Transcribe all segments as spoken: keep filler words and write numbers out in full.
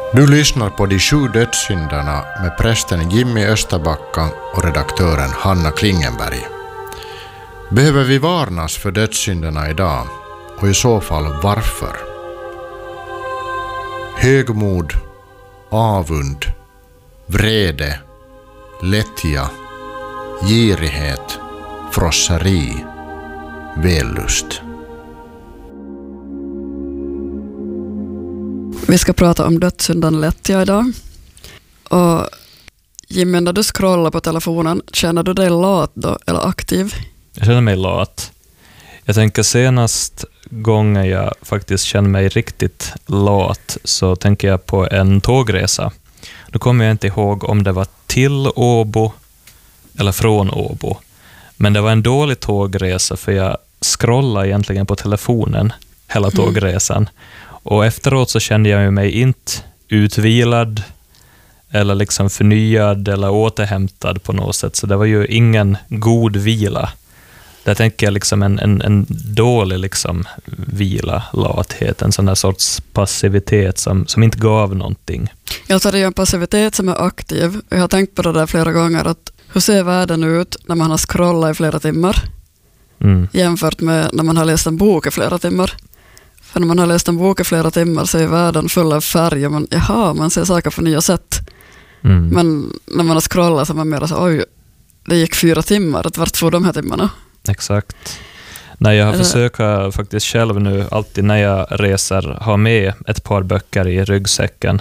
Du lyssnar på De sju dödssynderna med prästen Jimmy Österbacka och redaktören Hanna Klingenberg. Behöver vi varnas för dödssynderna idag? Och i så fall varför? Högmod, avund, vrede, lättja, girighet, frosseri, vällust. Vi ska prata om dödssyndan lättja idag. Och Jimmy, när du scrollar på telefonen, känner du dig lat då eller aktiv? Jag känner mig lat. Jag tänker senast gången jag faktiskt känner mig riktigt lat så tänker jag på en tågresa. Då kommer jag inte ihåg om det var till Åbo eller från Åbo. Men det var en dålig tågresa för jag scrollade egentligen på telefonen hela tågresan. Mm. Och efteråt så kände jag mig inte utvilad eller liksom förnyad eller återhämtad på något sätt. Så det var ju ingen god vila. Där tänker jag liksom en, en, en dålig liksom vila, lathet, en sån där sorts passivitet som, som inte gav någonting. Jag tar det en passivitet som är aktiv. Jag har tänkt på det där flera gånger, att hur ser världen ut när man har scrollat i flera timmar mm. jämfört med när man har läst en bok i flera timmar. För när man har läst en bok i flera timmar så är världen full av färg och man, jaha, man ser saker på nya sätt. Mm. Men när man har scrollat så är man mer så, oj, det gick fyra timmar, att vart två de här timmarna. Exakt. När jag har försökt faktiskt själv nu, alltid när jag reser, ha med ett par böcker i ryggsäcken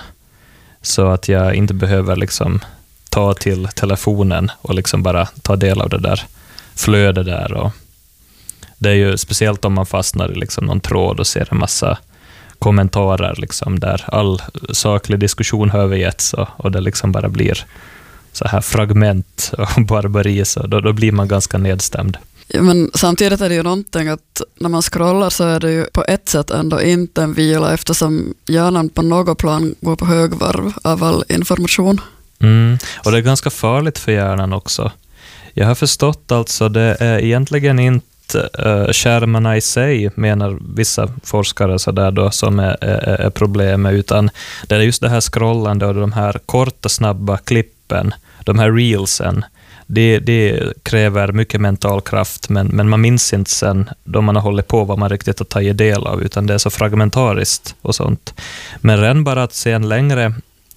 så att jag inte behöver liksom ta till telefonen och liksom bara ta del av det där flödet där. Och det är ju speciellt om man fastnar i liksom någon tråd och ser en massa kommentarer liksom där all saklig diskussion har övergetts och, och det liksom bara blir så här fragment och barbari, så då, då blir man ganska nedstämd. Ja, men samtidigt är det ju någonting att när man scrollar så är det ju på ett sätt ändå inte en vila, eftersom hjärnan på något plan går på högvarv av all information. Mm. Och det är ganska farligt för hjärnan också. Jag har förstått alltså det är egentligen inte uh, skärmarna i sig, menar vissa forskare så där då, som är, är, är problemet, utan det är just det här scrollande och de här korta snabba klippen, de här reelsen. Det, det kräver mycket mental kraft, men, men man minns inte sen då man har hållit på vad man riktigt har tagit del av, utan det är så fragmentariskt och sånt. Men redan bara att se en längre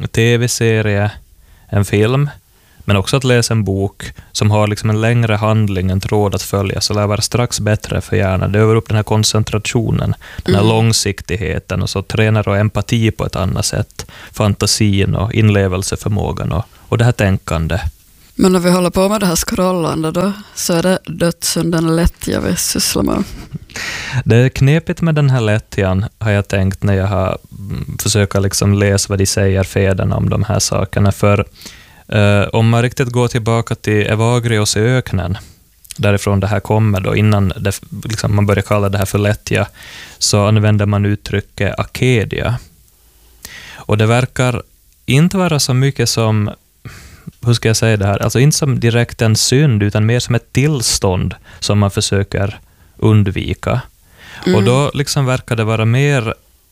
tv-serie, en film, men också att läsa en bok som har liksom en längre handling, en tråd att följa, så lär vara strax bättre för hjärnan. Det övar upp den här koncentrationen, den här mm. långsiktigheten, och så tränar och empati på ett annat sätt, fantasin och inlevelseförmågan och, och det här tänkande. Men när vi håller på med det här scrollande då, så är det dödssynden lättja vi sysslar med. Det är knepigt med den här lättjan, har jag tänkt när jag har försökt liksom läsa vad de säger, fäderna, om de här sakerna. För eh, om man riktigt går tillbaka till Evagrios i öknen, därifrån det här kommer då, innan det, liksom man börjar kalla det här för lättja, så använder man uttrycket akedia. Och det verkar inte vara så mycket som, hur ska jag säga det här, alltså inte som direkt en synd, utan mer som ett tillstånd som man försöker undvika. Mm. Och då liksom verkar det vara mer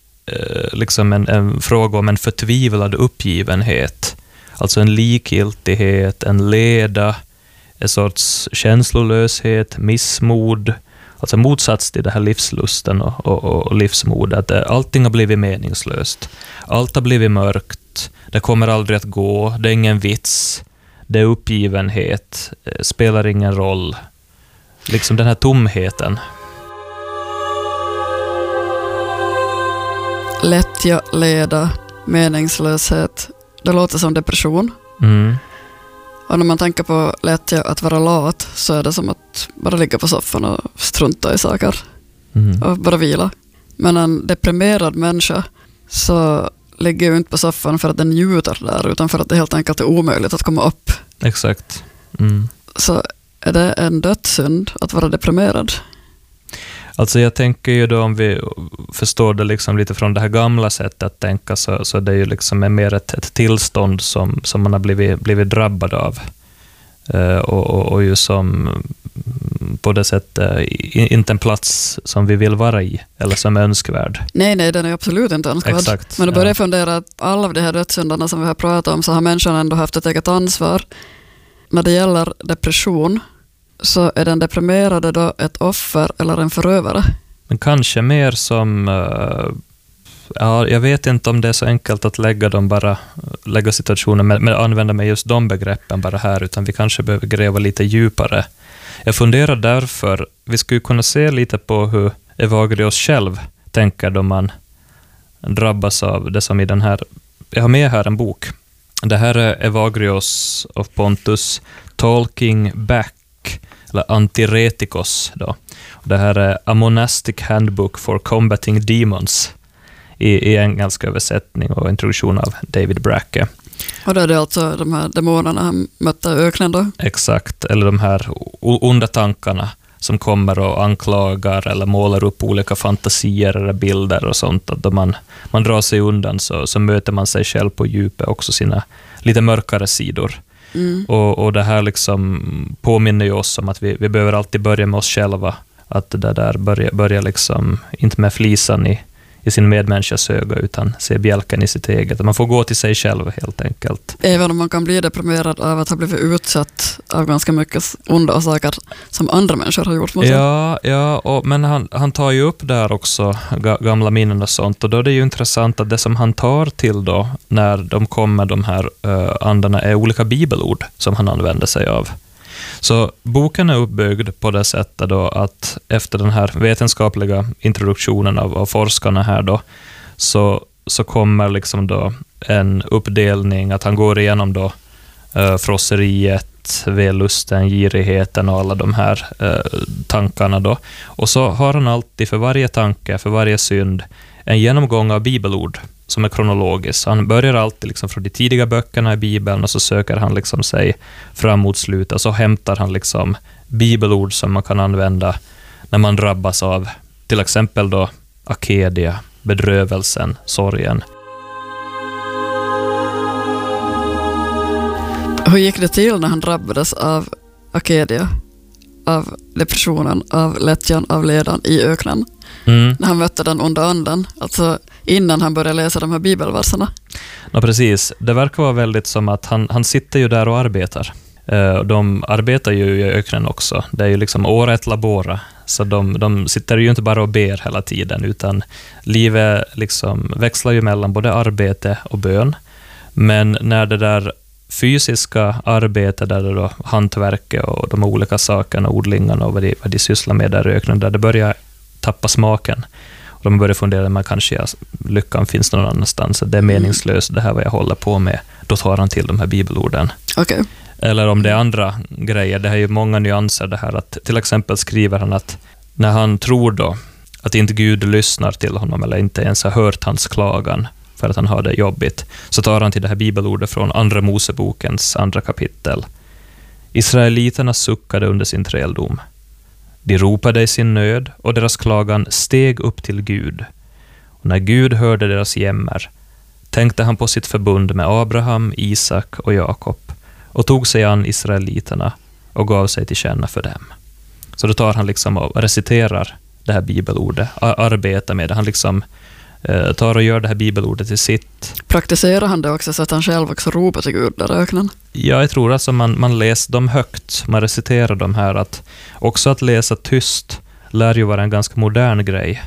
eh, liksom en, en fråga om en förtvivlad uppgivenhet, alltså en likgiltighet, en leda, en sorts känslolöshet, missmod, alltså motsats till det här livslusten och, och, och livsmodet. Allting har blivit meningslöst, allt har blivit mörkt, det kommer aldrig att gå, det är ingen vits, det är uppgivenhet, spelar ingen roll. Liksom den här tomheten. Lättja, leda, meningslöshet, det låter som depression. Mm. Och när man tänker på lättja, att vara lat, så är det som att bara ligga på soffan och strunta i saker. Mm. Och bara vila. Men en deprimerad människa så ligger ju inte på soffan för att den njuter där, utan för att det helt enkelt är omöjligt att komma upp. Exakt. Mm. Så är det en dödssynd att vara deprimerad? Alltså jag tänker ju då, om vi förstår det liksom lite från det här gamla sättet att tänka, så, så det är ju liksom mer ett, ett tillstånd som, som man har blivit, blivit drabbad av. uh, och, och, och ju som på det sättet uh, inte en plats som vi vill vara i eller som är önskvärd. Nej, nej, den är absolut inte önskvärd. Exakt, men då börjar ja. jag fundera att alla av de här dödssynderna som vi har pratat om, så har människan ändå haft ett eget ansvar. När det gäller depression, så är den deprimerade då ett offer eller en förövare? Men kanske mer som... Uh, ja, jag vet inte om det är så enkelt att lägga dem bara, lägga situationen med, med använda mig just de begreppen bara här, utan vi kanske behöver gräva lite djupare. Jag funderar därför, vi skulle kunna se lite på hur Evagrios själv tänker då man drabbas av det som i den här... Jag har med här en bok. Det här är Evagrios of Pontus, Talking Back, eller Antiretikos då. Det här är A Monastic Handbook for Combating Demons i, i engelsk översättning och introduktion av David Bracke. Och då är det alltså de här demonerna han mötte i öknen då? Exakt, eller de här onda tankarna som kommer och anklagar eller målar upp olika fantasier eller bilder och sånt. Att då man, man drar sig undan så, så möter man sig själv på djupet, också sina lite mörkare sidor. Mm. Och, och det här liksom påminner ju oss om att vi, vi behöver alltid börja med oss själva. Att det där börjar börja liksom, inte med flisan i, i sin medmänniskas öga, utan se bjälken i sitt eget. Man får gå till sig själv helt enkelt. Även om man kan bli deprimerad av att ha blivit utsatt av ganska mycket onda saker som andra människor har gjort mot sig. Ja, ja och, men han, han tar ju upp där också gamla minnen och sånt, och då är det ju intressant att det som han tar till då när de kommer, de här uh, andarna, är olika bibelord som han använder sig av. Så boken är uppbyggd på det sättet då att efter den här vetenskapliga introduktionen av, av forskarna här då, så, så kommer liksom då en uppdelning, att han går igenom då uh, frosseriet, vällusten, girigheten och alla de här uh, tankarna då. Och så har han alltid för varje tanke, för varje synd, en genomgång av bibelord som är kronologisk. Han börjar alltid liksom från de tidiga böckerna i Bibeln, och så söker han liksom sig fram mot slutet, och så hämtar han liksom bibelord som man kan använda när man drabbas av till exempel då akedia, bedrövelsen, sorgen. Hur gick det till när han drabbades av akedia, av depressionen, av lättjan, av ledan i öknen? Mm. När han mötte den onda anden, alltså innan han började läsa de här bibelverserna. Ja, precis. Det verkar vara väldigt som att han, han sitter ju där och arbetar. De arbetar ju i öknen också. Det är ju liksom år ett labora. Så de, de sitter ju inte bara och ber hela tiden, utan livet liksom växlar ju mellan både arbete och bön. Men när det där fysiska arbetet, där det då hantverket och de olika sakerna, odlingarna och vad de, vad de sysslar med där i öknen, där det börjar tappa smaken. Och de börjar fundera, man kanske ja, lyckan finns någon annanstans. Det är meningslöst, det här vad jag håller på med. Då tar han till de här bibelorden. Okay. Eller om det är andra grejer, det är ju många nyanser det här. Att, till exempel skriver han att när han tror då att inte Gud lyssnar till honom eller inte ens har hört hans klagan för att han har det jobbigt, så tar han till det här bibelordet från andra Mosebokens andra kapitel. Israeliterna suckade under sin träldom. De ropade i sin nöd, och deras klagan steg upp till Gud. Och när Gud hörde deras jämmer tänkte han på sitt förbund med Abraham, Isak och Jakob, och tog sig an israeliterna och gav sig till känna för dem. Så då tar han liksom och reciterar det här bibelordet, arbetar med det. Han liksom eh, tar och gör det här bibelordet till sitt. Praktiserar han det också så att han själv också ropar till Gud där i öknen? Ja, jag tror alltså man, man läser dem högt, man reciterar dem här. Att också att läsa tyst lär ju vara en ganska modern grej.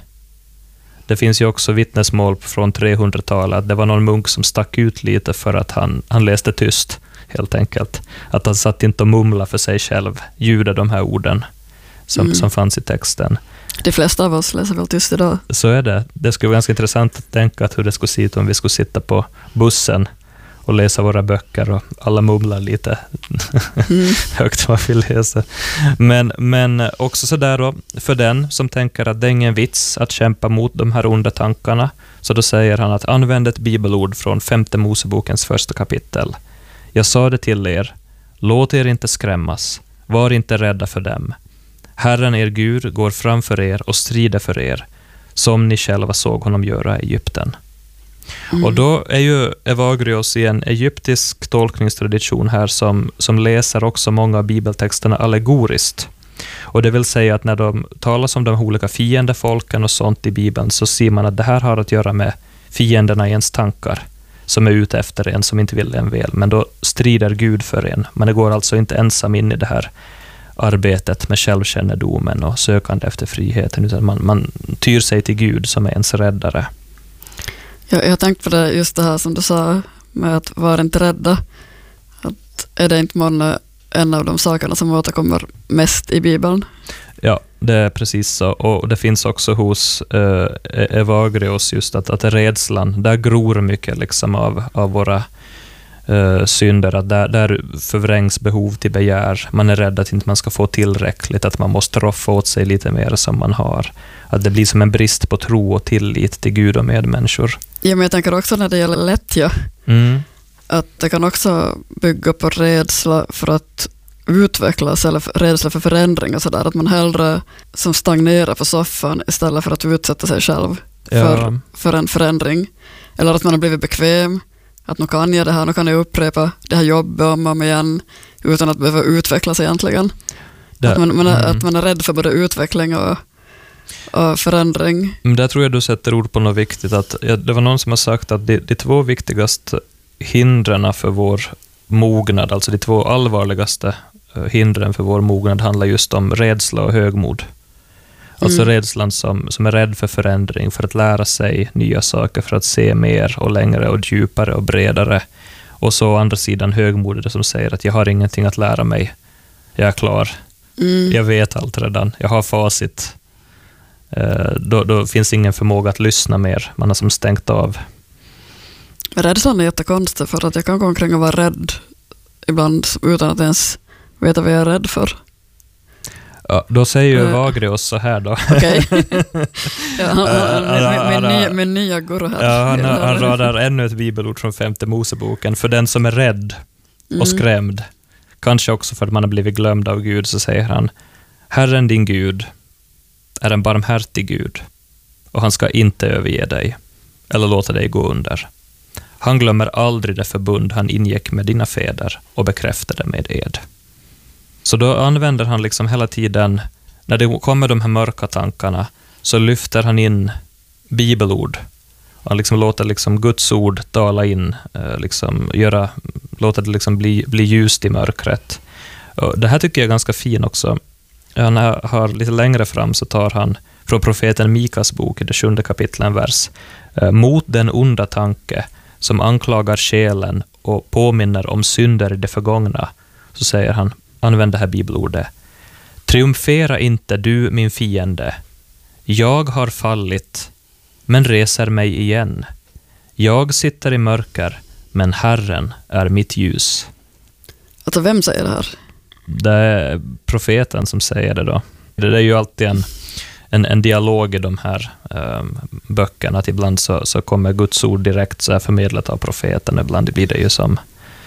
Det finns ju också vittnesmål från trehundratalet att det var någon munk som stack ut lite för att han, han läste tyst, helt enkelt. Att han satt inte och mumla för sig själv, ljuda de här orden som, mm. som fanns i texten. De flesta av oss läser väl tyst idag. Så är det. Det skulle vara ganska intressant att tänka att hur det skulle se ut om vi skulle sitta på bussen och läsa våra böcker och alla mumlar lite mm. högt vad vi läser. Men, men också så där då, för den som tänker att det är ingen vits att kämpa mot de här onda tankarna, så då säger han att använd ett bibelord från femte Mosebokens första kapitel. Jag sa det till er, låt er inte skrämmas, var inte rädda för dem. Herren er Gud går framför er och strider för er, som ni själva såg honom göra i Egypten. Mm. Och då är ju Evagrios i en egyptisk tolkningstradition här som, som läser också många av bibeltexterna allegoriskt. Och det vill säga att när de talar om de olika fiendefolken och sånt i Bibeln så ser man att det här har att göra med fienderna i ens tankar som är ute efter en, som inte vill en väl. Men då strider Gud för en. Men det går alltså inte ensam in i det här arbetet med självkännedomen och sökande efter friheten, utan man, man tyr sig till Gud som är ens räddare. Ja, jag tänkte på det, just det här som du sa med att vara inte rädda. Att är det inte många en av de sakerna som återkommer mest i Bibeln? Ja, det är precis så. Och det finns också hos uh, Evagrios just att, att rädslan, där gror mycket liksom av, av våra uh, synder. Att där, där förvrängs behov till begär. Man är rädd att inte man ska få tillräckligt, att man måste roffa åt sig lite mer som man har. Att det blir som en brist på tro och tillit till Gud och medmänniskor. Ja, men jag tänker också när det gäller lättja. Mm. Att det kan också bygga på rädsla för att utvecklas eller rädsla för förändring och sådär. Att man hellre som stagnerar på soffan istället för att utsätta sig själv för, ja. för en förändring. Eller att man har blivit bekväm. Att nu kan jag det här, nu kan jag upprepa det här jobbet om och om igen utan att behöva utvecklas egentligen. Det, att, man, man är, mm. att man är rädd för både utveckling och, och förändring. Men där tror jag du sätter ord på något viktigt. Att, ja, det var någon som har sagt att de, de två viktigaste hindren för vår mognad, alltså de två allvarligaste hindren för vår mognad handlar just om rädsla och högmod. Alltså mm. rädslan som, som är rädd för förändring, för att lära sig nya saker, för att se mer och längre och djupare och bredare. Och så å andra sidan högmodet som säger att jag har ingenting att lära mig. Jag är klar. Mm. Jag vet allt redan. Jag har facit. Eh, då, då finns ingen förmåga att lyssna mer. Man har som stängt av. Rädslan är jättekonstig, för att jag kan gå omkring och vara rädd ibland utan att ens veta vad jag är rädd för. Ja, då säger ju Evagrios så här då. Okej. Ja, han, han, med, med, nya, med nya guru här. Ja, han, han radar ännu ett bibelord från femte Moseboken. För den som är rädd och skrämd, mm. kanske också för att man har blivit glömd av Gud, så säger han: Herren din Gud är en barmhärtig Gud, och han ska inte överge dig eller låta dig gå under. Han glömmer aldrig det förbund han ingick med dina fäder och bekräftade med ed. Så då använder han liksom hela tiden, när det kommer de här mörka tankarna, så lyfter han in bibelord. Han liksom låter liksom Guds ord tala in, liksom göra, låter det liksom bli, bli ljust i mörkret. Och det här tycker jag är ganska fin också. Han har lite längre fram så tar han från profeten Mikas bok i det sjunde kapitlet en vers. Mot den onda tanke som anklagar själen och påminner om synder i det förgångna, så säger han, använd det här bibelordet: triumfera inte du min fiende. Jag har fallit, men reser mig igen. Jag sitter i mörker, men Herren är mitt ljus. Alltså, vem säger det här? Det är profeten som säger det då. Det är ju alltid en, en, en dialog i de här um, böckerna. Att ibland så, så kommer Guds ord direkt så här förmedlat av profeten. Ibland blir det ju som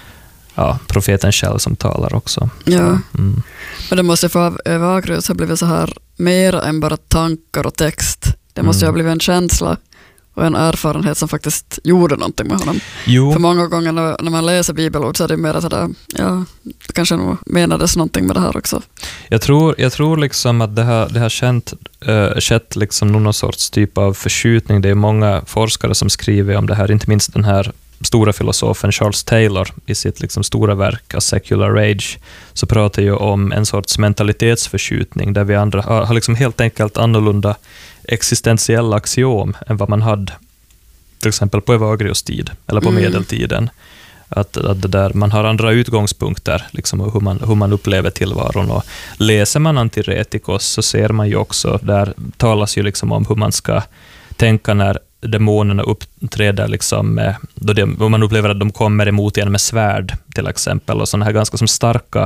ja, profeten själv som talar också. Ja, mm. Men det måste få Evagrios ha blivit så här mer än bara tankar och text. Det måste mm. ju ha blivit en känsla och en erfarenhet som faktiskt gjorde någonting med honom. Jo. För många gånger när, när man läser bibelord så är det mer sådär, ja, det kanske nog menades någonting med det här också. Jag tror, jag tror liksom att det har, det har känt, äh, skett liksom någon sorts typ av förskjutning. Det är många forskare som skriver om det här, inte minst den här stora filosofen Charles Taylor i sitt liksom stora verk A Secular Age, så pratar ju om en sorts mentalitetsförskjutning där vi andra har, har liksom helt enkelt annorlunda existentiella axiom än vad man hade till exempel på Evagrios tid eller på mm. medeltiden. Att, att det där, man har andra utgångspunkter liksom, hur, man, hur man upplever tillvaron. Och läser man Antiretikos så ser man ju också, där talas ju liksom om hur man ska tänka när demonerna uppträder liksom med, då det, man upplever att de kommer emot en med svärd till exempel, och sådana här ganska som starka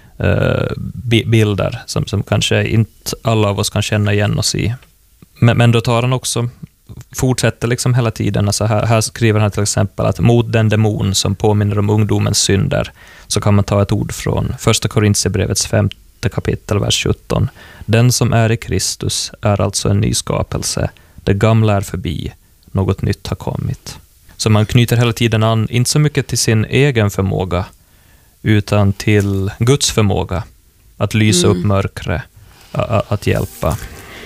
uh, bilder som, som kanske inte alla av oss kan känna igen oss i. Men, men då tar han också, fortsätter liksom hela tiden, alltså här, här skriver han till exempel att mot den demon som påminner om ungdomens synder, så kan man ta ett ord från första Korintierbrevets femte kapitel, vers sjutton. Den som är i Kristus är alltså en ny skapelse. Det gamla är förbi, något nytt har kommit. Så man knyter hela tiden an, inte så mycket till sin egen förmåga, utan till Guds förmåga att lysa mm. upp mörkret, att, att hjälpa.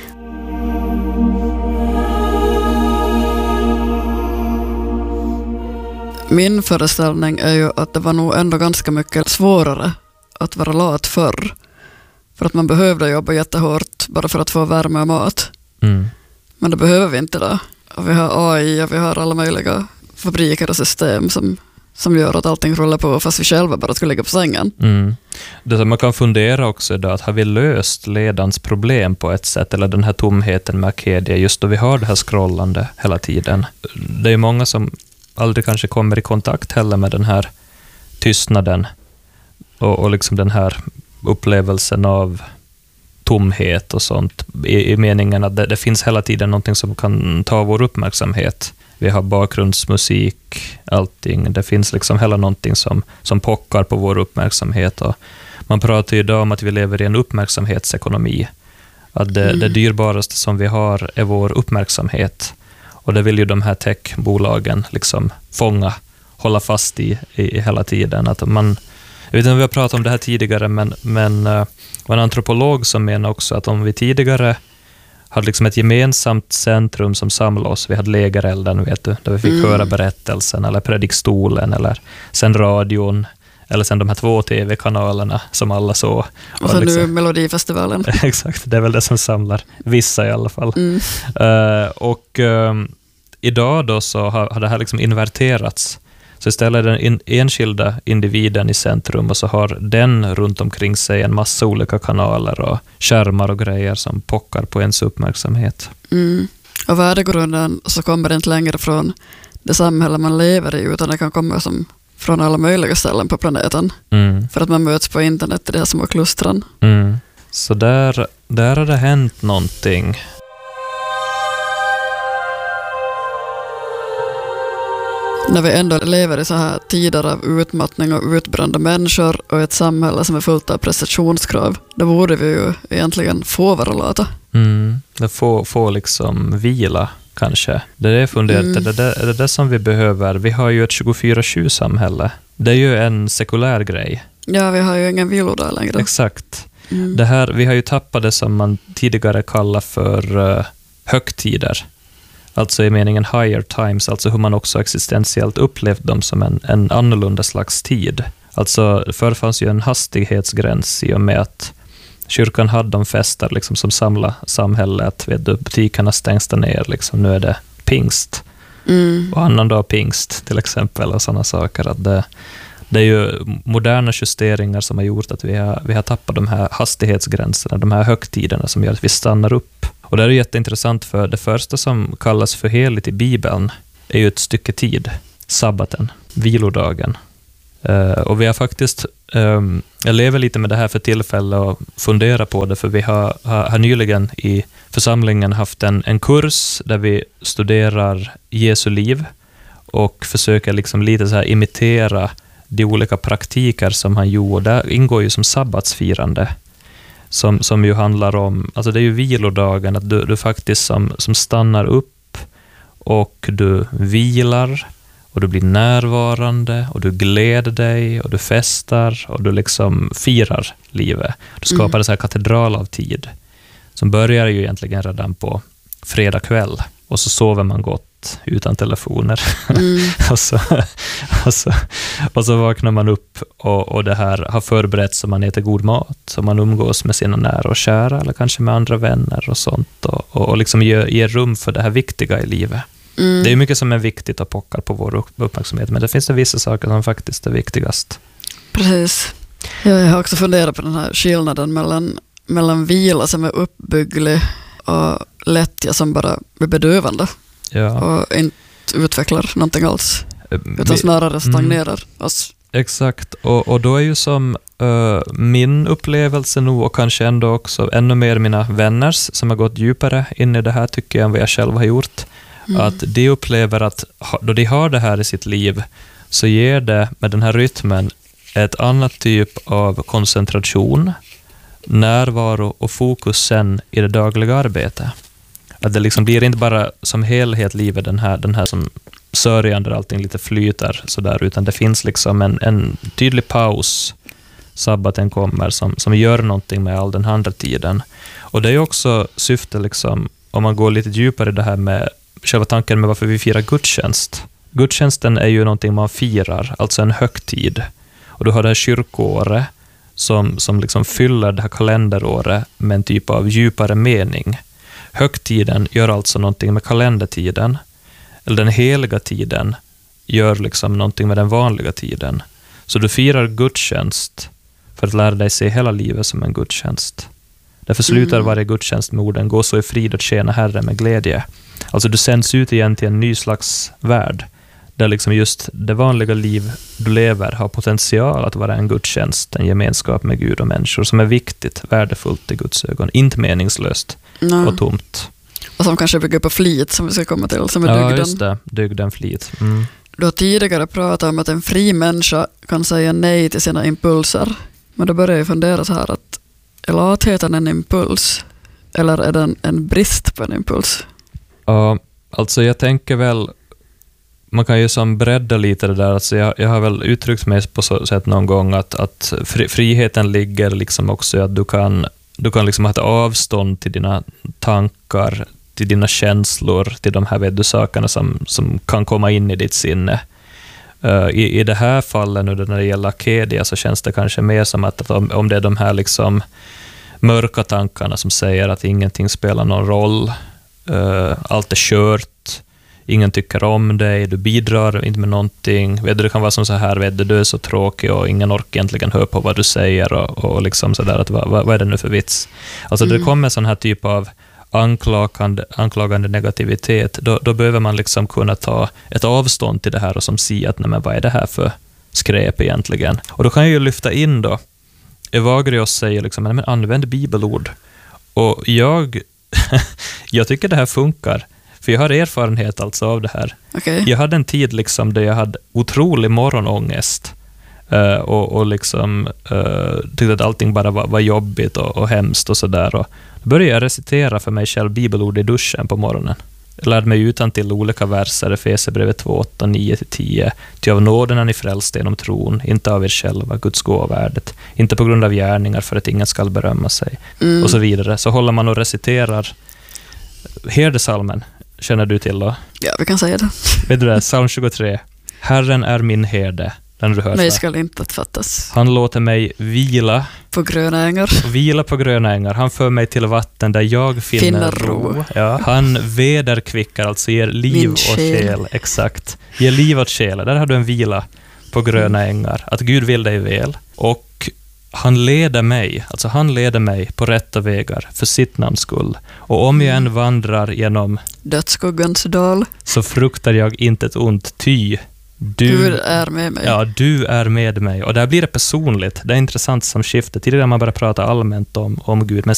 Min föreställning är ju att det var nog ändå ganska mycket svårare att vara lat förr. För att man behövde jobba jättehårt bara för att få värme och mat. Mm. Men det behöver vi inte då. Och vi har A I och vi har alla möjliga fabriker och system som, som gör att allting rullar på fast vi själva bara skulle ligga på sängen. Mm. Det som man kan fundera också är att har vi löst ledans problem på ett sätt, eller den här tomheten med Arcadia, just då vi har det här scrollande hela tiden. Det är många som aldrig kanske kommer i kontakt heller med den här tystnaden och, och liksom den här upplevelsen av tomhet och sånt, i, i meningen att det, det finns hela tiden någonting som kan ta vår uppmärksamhet. Vi har bakgrundsmusik, allting. Det finns liksom hela någonting som, som pockar på vår uppmärksamhet. Och man pratar ju idag om att vi lever i en uppmärksamhetsekonomi. Att det, mm. det dyrbaraste som vi har är vår uppmärksamhet. Och det vill ju de här techbolagen liksom fånga, hålla fast i, i, i hela tiden. Att man, jag vet inte om vi har pratat om det här tidigare, men, men uh, var en antropolog som menar också att om vi tidigare hade liksom ett gemensamt centrum som samlade oss, vi hade lägerelden, vet du, där vi fick mm. höra berättelsen, eller predikstolen, eller sen radion, eller sen de här två tv-kanalerna som alla såg. Och, och så liksom, nu Melodifestivalen. Exakt, det är väl det som samlar vissa i alla fall. Mm. Uh, och um, idag då så har, har det här liksom inverterats. Så istället är den in, enskilda individen i centrum, och så har den runt omkring sig en massa olika kanaler och skärmar och grejer som pockar på ens uppmärksamhet. Mm. Och värdegrunden så kommer det inte längre från det samhälle man lever i, utan det kan komma som från alla möjliga ställen på planeten. Mm. För att man möts på internet i de här små klustren. Mm. Så där, där har det hänt någonting. När vi ändå lever i så här tider av utmattning och utbrända människor och ett samhälle som är fullt av prestationskrav, då borde vi ju egentligen få vara lata. Mm. Det får, får liksom vila kanske. Det är det funderat, mm. det, det, det är det som vi behöver. Vi har ju ett tjugofyra sju samhälle. Det är ju en sekulär grej. Ja, vi har ju ingen vilodag längre. Exakt. Mm. Det här, vi har ju tappat det som man tidigare kallade för uh, högtider. Alltså i meningen higher times, alltså hur man också existentiellt upplevt dem som en, en annorlunda slags tid. Alltså förr fanns ju en hastighetsgräns i och med att kyrkan hade de fester liksom, som samlade samhället. Vet du, butikerna stängs ner, liksom, nu är det pingst. Mm. Och annan dag pingst till exempel och sådana saker. Att det, det är ju moderna justeringar som har gjort att vi har, vi har tappat de här hastighetsgränserna, de här högtiderna som gör att vi stannar upp. Och det är jätteintressant, för det första som kallas för heligt i Bibeln är ju ett stycke tid, sabbaten, vilodagen. Uh, och vi har faktiskt, um, jag lever lite med det här för tillfälle och funderar på det, för vi har, har, har nyligen i församlingen haft en, en kurs där vi studerar Jesu liv och försöker liksom lite så här imitera de olika praktiker som han gjorde. Där ingår ju som sabbatsfirande. Som, som ju handlar om, alltså det är ju vilodagen, att du, du faktiskt som, som stannar upp och du vilar och du blir närvarande och du gläder dig och du festar och du liksom firar livet. Du skapar mm. en så här katedral av tid som börjar ju egentligen redan på fredag kväll, och så sover man gott utan telefoner. Mm. och, så, och, så, och så vaknar man upp och, och det här har förberetts, så man äter god mat, så man umgås med sina nära och kära eller kanske med andra vänner och sånt, och, och, och liksom ger, ger rum för det här viktiga i livet. Mm. Det är mycket som är viktigt och pockar på vår uppmärksamhet, men det finns det vissa saker som faktiskt är viktigast. Precis. Ja, jag har också funderat på den här skillnaden mellan, mellan vila som är uppbygglig och lättja som bara är bedövande. Ja. Och inte utvecklar någonting alls, utan snarare stagnerar mm. oss. Exakt, och, och då är ju som uh, min upplevelse nu, och kanske ändå också ännu mer mina vänners som har gått djupare in i det här, tycker jag, än vad jag själv har gjort. Mm. Att de upplever att då de har det här i sitt liv, så ger det med den här rytmen ett annat typ av koncentration, närvaro och fokus sen i det dagliga arbetet. Att det liksom blir inte bara som helhet livet, den här, den här som sörjan där allting lite flyter så där, utan det finns liksom en, en tydlig paus. Sabbaten kommer som, som gör någonting med all den andra tiden. Och det är också syfte, liksom, om man går lite djupare i det här med själva tanken med varför vi firar gudstjänst. Gudstjänsten är ju någonting man firar, alltså en högtid. Och du har det här kyrkoåret som, som liksom fyller det här kalenderåret med en typ av djupare mening. Högtiden gör alltså någonting med kalendertiden. Eller den heliga tiden gör liksom någonting med den vanliga tiden. Så du firar gudstjänst för att lära dig se hela livet som en gudstjänst. Därför slutar varje gudstjänst med orden: gå så i frid och tjäna Herren med glädje. Alltså du sänds ut igen till en ny slags värld där liksom just det vanliga liv du lever har potential att vara en gudstjänst, en gemenskap med Gud och människor som är viktigt, värdefullt i Guds ögon, inte meningslöst mm. och tomt. Och som kanske bygger på flit, som vi ska komma till, som är ja, dygden. just det. Dygden, flit. Mm. Du har tidigare pratat om att en fri människa kan säga nej till sina impulser. Men då börjar jag fundera så här, att är latheten en impuls? Eller är den en brist på en impuls? Ja, alltså jag tänker väl, man kan ju som bredda lite det där. Alltså jag, jag har väl uttryckt mig på så sätt någon gång att, att fri, friheten ligger liksom också i att du kan, du kan liksom ha ett avstånd till dina tankar, till dina känslor, till de här vet du, sakerna som, som kan komma in i ditt sinne. Uh, i, I det här fallet nu när det gäller Akedia så känns det kanske mer som att, att om, om det är de här liksom mörka tankarna som säger att ingenting spelar någon roll, uh, allt är kört, ingen tycker om dig, du bidrar inte med någonting, vet du, det kan vara som så här, vet du, du är så tråkig och ingen orkar egentligen höra på vad du säger och, och liksom så där, att vad, vad är det nu för vits? Alltså mm. det kommer sån här typ av anklagande, anklagande negativitet, då, då behöver man liksom kunna ta ett avstånd till det här och som säga att nej, men vad är det här för skräp egentligen? Och då kan jag ju lyfta in då, Evagrios säger liksom, men använd bibelord. Och jag jag tycker det här funkar, för jag har erfarenhet alltså av det här. Okay. Jag hade en tid liksom där jag hade otrolig morgonångest uh, och, och liksom uh, tyckte att allting bara var, var jobbigt och, och hemskt och sådär. Och då började jag recitera för mig själv bibelord i duschen på morgonen. Jag lärde mig utan till olika verser, Efesierbrevet två, åtta, nio till tio. Ty av nåden är ni frälsta genom tron, inte av er själva, Guds gåvärdet, inte på grund av gärningar för att ingen skall berömma sig. Mm. Och så vidare. Så håller man och reciterar herdesalmen. Känner du till då? Ja, vi kan säga det. Vet du det? Psalm tjugotre. Herren är min herde. Den du hör. Mig skall inte att fattas. Han låter mig vila på gröna ängar. Vila på gröna ängar. Han för mig till vatten där jag finner, finner ro. ro. Ja. Han vederkvickar, alltså ger liv min och själ. själ. Exakt. Ger liv åt själen. Där har du en vila på gröna mm. ängar. Att Gud vill dig väl. Och han leder mig, alltså han leder mig på rätta vägar för sitt namns skull. Och om jag än vandrar genom dödsskuggans dal, så fruktar jag inte ett ont, ty du, du är med mig. Ja, du är med mig. Och där blir det personligt. Det är intressant som skifte. Tidigare man bara prata allmänt om, om Gud, men